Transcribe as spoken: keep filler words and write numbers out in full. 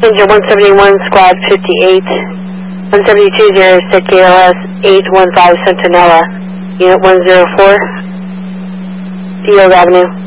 Engine one seventy-one, Squad fifty-eight, one seventy-two zero six K L S eight one five Centinela, Unit one zero four, Field Avenue.